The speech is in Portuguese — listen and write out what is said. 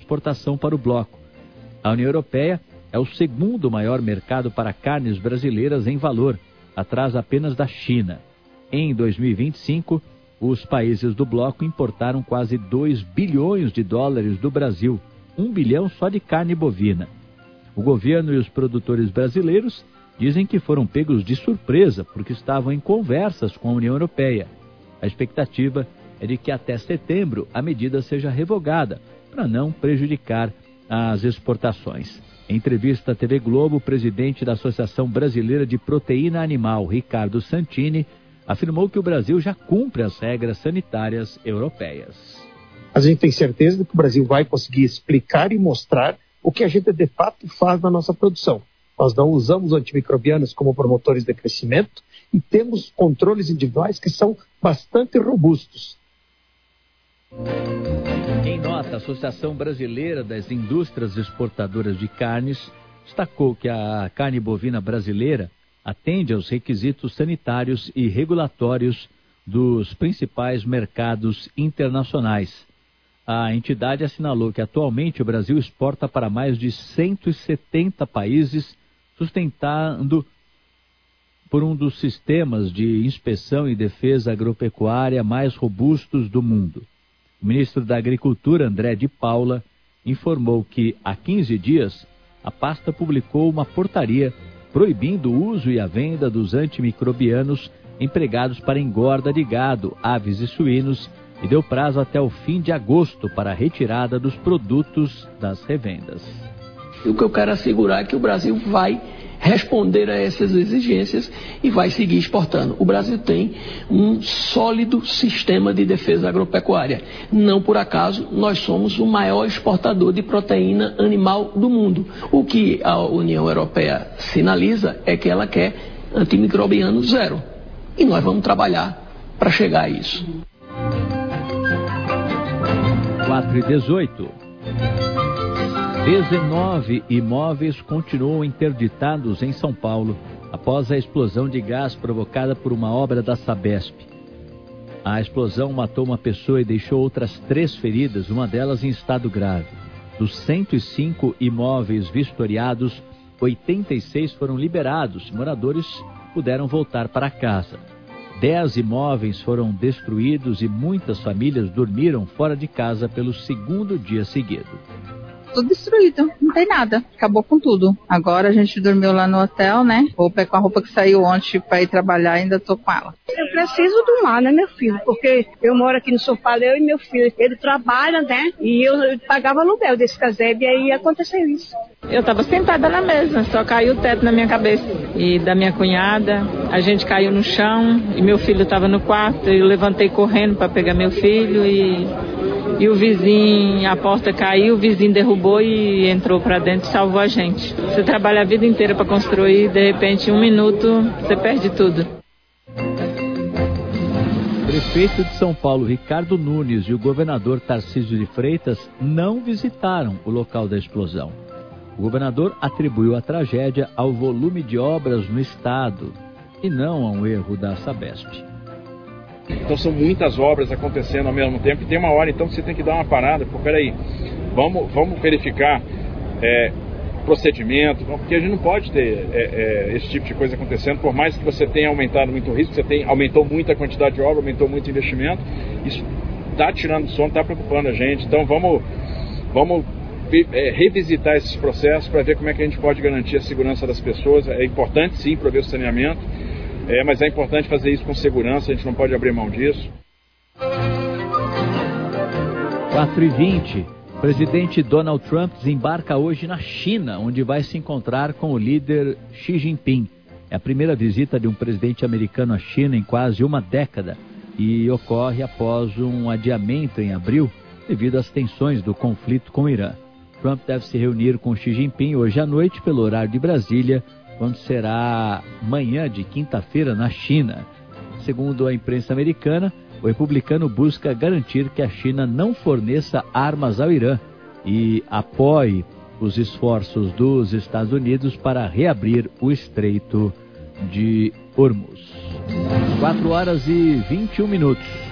exportação para o bloco. A União Europeia é o segundo maior mercado para carnes brasileiras em valor, atrás apenas da China. Em 2025, os países do bloco importaram quase 2 bilhões de dólares do Brasil, 1 bilhão só de carne bovina. O governo e os produtores brasileiros dizem que foram pegos de surpresa porque estavam em conversas com a União Europeia. A expectativa é de que até setembro a medida seja revogada para não prejudicar as exportações. Em entrevista à TV Globo, o presidente da Associação Brasileira de Proteína Animal, Ricardo Santini, afirmou que o Brasil já cumpre as regras sanitárias europeias. A gente tem certeza de que o Brasil vai conseguir explicar e mostrar o que a gente de fato faz na nossa produção. Nós não usamos antimicrobianos como promotores de crescimento e temos controles individuais que são bastante robustos. Em nota, a Associação Brasileira das Indústrias Exportadoras de Carnes destacou que a carne bovina brasileira atende aos requisitos sanitários e regulatórios dos principais mercados internacionais. A entidade assinalou que atualmente o Brasil exporta para mais de 170 países, sustentado por um dos sistemas de inspeção e defesa agropecuária mais robustos do mundo. O ministro da Agricultura, André de Paula, informou que há 15 dias a pasta publicou uma portaria proibindo o uso e a venda dos antimicrobianos empregados para engorda de gado, aves e suínos e deu prazo até o fim de agosto para a retirada dos produtos das revendas. E o que eu quero assegurar é que o Brasil vai responder a essas exigências e vai seguir exportando. O Brasil tem um sólido sistema de defesa agropecuária. Não por acaso, nós somos o maior exportador de proteína animal do mundo. O que a União Europeia sinaliza é que ela quer antimicrobiano zero. E nós vamos trabalhar para chegar a isso. 4h18. 19 imóveis continuam interditados em São Paulo após a explosão de gás provocada por uma obra da Sabesp. A explosão matou uma pessoa e deixou outras 3 feridas, uma delas em estado grave. Dos 105 imóveis vistoriados, 86 foram liberados. Moradores puderam voltar para casa. 10 imóveis foram destruídos e muitas famílias dormiram fora de casa pelo segundo dia seguido. Tudo destruído, não tem nada, acabou com tudo. Agora a gente dormiu lá no hotel, né? Vou pegar com a roupa que saiu ontem para ir trabalhar, ainda tô com ela. Eu preciso do mar, né, meu filho? Porque eu moro aqui no sofá, eu e meu filho. Ele trabalha, né? E eu pagava aluguel desse casebre e aí aconteceu isso. Eu estava sentada na mesa, só caiu o teto na minha cabeça. E da minha cunhada, a gente caiu no chão e meu filho estava no quarto. Eu levantei correndo para pegar meu filho e o vizinho, a porta caiu, o vizinho derrubou e entrou para dentro e salvou a gente. Você trabalha a vida inteira para construir, de repente, em 1 minuto, você perde tudo. O prefeito de São Paulo, Ricardo Nunes, e o governador Tarcísio de Freitas não visitaram o local da explosão. O governador atribuiu a tragédia ao volume de obras no estado e não a um erro da Sabesp. Então são muitas obras acontecendo ao mesmo tempo e tem uma hora então que você tem que dar uma parada, porque peraí, vamos verificar procedimento, porque a gente não pode ter esse tipo de coisa acontecendo, por mais que você tenha aumentado muito o risco, aumentou muito a quantidade de obra, aumentou muito o investimento, isso está tirando sono, está preocupando a gente, então vamos revisitar esses processos para ver como é que a gente pode garantir a segurança das pessoas. É importante sim prover o saneamento, mas é importante fazer isso com segurança, a gente não pode abrir mão disso. 4h20, o presidente Donald Trump desembarca hoje na China, onde vai se encontrar com o líder Xi Jinping. É a primeira visita de um presidente americano à China em quase uma década e ocorre após um adiamento em abril devido às tensões do conflito com o Irã. Trump deve se reunir com Xi Jinping hoje à noite pelo horário de Brasília, quando será manhã de quinta-feira na China. Segundo a imprensa americana, o republicano busca garantir que a China não forneça armas ao Irã e apoie os esforços dos Estados Unidos para reabrir o Estreito de Hormuz. 4h21.